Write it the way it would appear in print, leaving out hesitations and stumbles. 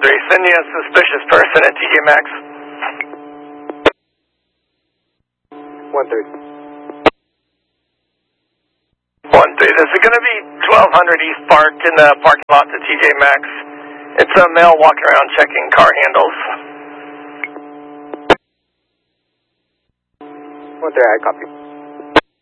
1-3, send you a suspicious person at TJ Maxx. 1-3. 1-3, this is going to be 1200 East Park in the parking lot at TJ Maxx. It's a male walking around checking car handles. 1-3, I copy.